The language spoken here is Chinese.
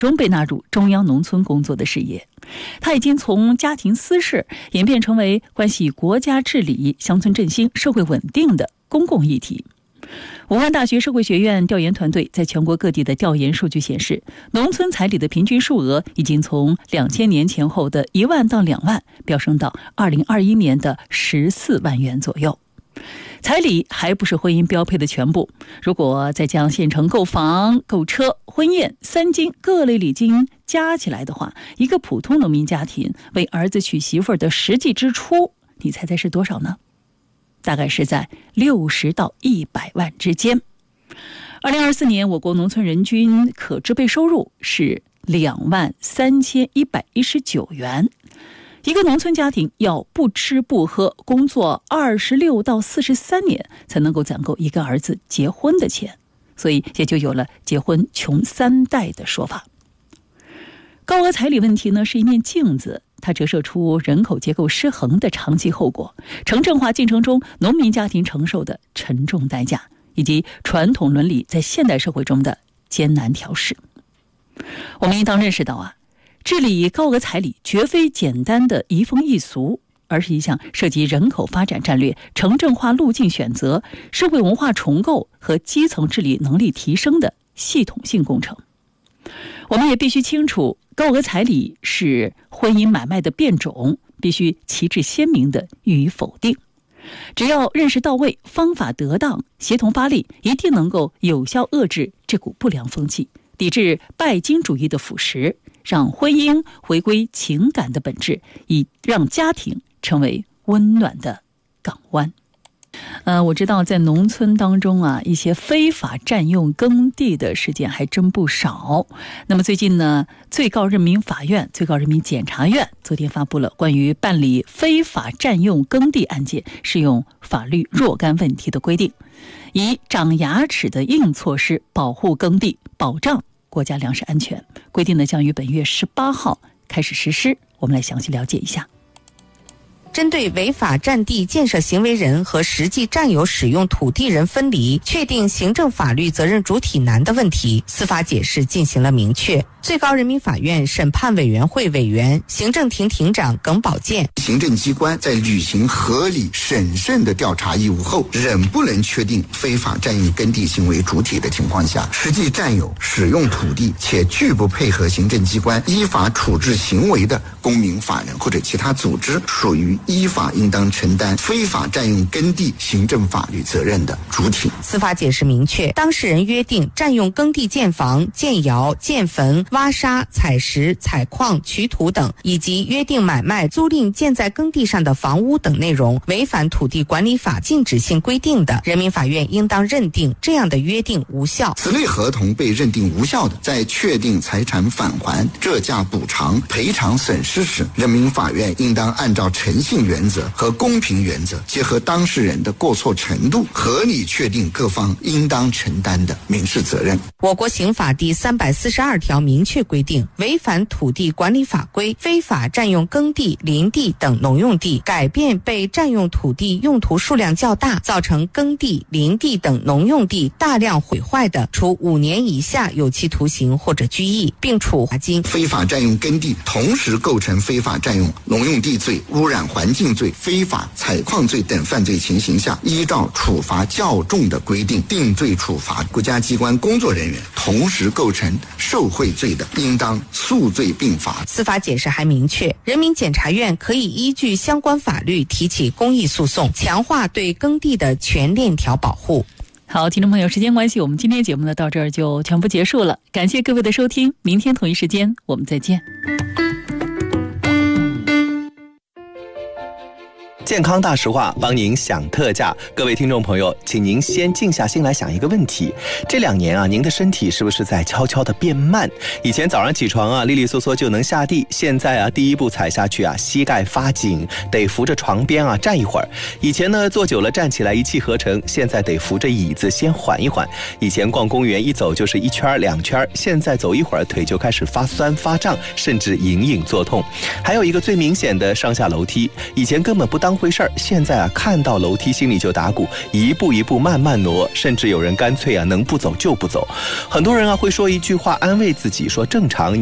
终被纳入中央农村工作的视野。它已经从家庭私事演变成为关系国家治理、乡村振兴、社会稳定的公共议题。武汉大学社会学院调研团队在全国各地的调研数据显示，农村彩礼的平均数额已经从2000年前后的1万到2万飙升到2021年的14万元左右。彩礼还不是婚姻标配的全部，如果再将县城购房、购车、婚宴、三金各类礼金加起来的话，一个普通农民家庭为儿子娶媳妇儿的实际支出，你猜猜是多少呢？大概是在60到100万之间。2024年，我国农村人均可支配收入是23119元。一个农村家庭要不吃不喝工作26到43年才能够攒够一个儿子结婚的钱，所以也就有了结婚穷3代的说法。高额彩礼问题呢，是一面镜子，它折射出人口结构失衡的长期后果，城镇化进程中农民家庭承受的沉重代价，以及传统伦理在现代社会中的艰难调试。我们应当认识到治理高额彩礼绝非简单的移风易俗，而是一项涉及人口发展战略、城镇化路径选择、社会文化重构和基层治理能力提升的系统性工程。我们也必须清楚，高额彩礼是婚姻买卖的变种，必须旗帜鲜明地予以否定。只要认识到位，方法得当，协同发力，一定能够有效遏制这股不良风气，抵制拜金主义的腐蚀，让婚姻回归情感的本质，以让家庭成为温暖的港湾。我知道在农村当中一些非法占用耕地的事件还真不少。那么最近呢，最高人民法院、最高人民检察院昨天发布了关于办理非法占用耕地案件适用法律若干问题的规定，以长牙齿的硬措施保护耕地，保障国家粮食安全。规定呢将于本月18号开始实施。我们来详细了解一下。 针对违法占地建设行为人和实际占有使用土地人分离，确定行政法律责任主体难的问题，司法解释进行了明确。最高人民法院审判委员会委员、行政庭庭长耿宝剑， 行政机关在履行合理审慎的调查义务后，仍不能确定非法占用耕地行为主体的情况下，实际占有使用土地且拒不配合行政机关依法处置行为的公民、法人或者其他组织，属于依法应当承担非法占用耕地行政法律责任的主体。 司法解释明确，当事人约定占用耕地建房、建窑、建坟、挖沙、采石、采矿、取土等，以及约定买卖、租赁建在耕地上的房屋等内容，违反土地管理法禁止性规定的，人民法院应当认定这样的约定无效。 此类合同被认定无效的，在确定财产返还、折价补偿、赔偿损失时，人民法院应当按照诚信原则和公平原则，结合当事人的过错程度，合理确定各方应当承担的民事责任。 我国刑法第342条明确规定，违反土地管理法规、非法占用耕地、林地等农用地，改变被占用土地用途数量较大，造成耕地、林地等农用地大量毁坏的，处5年以下有期徒刑或者拘役，并处罚金。 非法占用耕地同时构成非法占用农用地罪、污染环境罪、非法采矿罪等犯罪情形下，依照处罚较重的规定定罪处罚。国家机关工作人员同时构成受贿罪的，应当数罪并罚。 司法解释还明确，人民检察院可以依据相关法律提起公益诉讼，强化对耕地的全链条保护。 好，听众朋友，时间关系，我们今天节目呢到这儿就全部结束了，感谢各位的收听，明天同一时间我们再见。 健康大实话帮您享特价，各位听众朋友，请您先静下心来想一个问题，这2年您的身体是不是在悄悄的变慢？以前早上起床利利索索就能下地，现在第一步踩下去膝盖发紧，得扶着床边站一会儿。以前呢坐久了站起来一气呵成，现在得扶着椅子先缓一缓。以前逛公园一走就是1圈2圈，现在走一会儿腿就开始发酸发胀，甚至隐隐作痛。还有一个最明显的上下楼梯，以前根本不当回事儿，现在啊看到楼梯心里就打鼓，一步一步慢慢挪，甚至有人干脆啊能不走就不走。很多人啊会说一句话安慰自己，说正常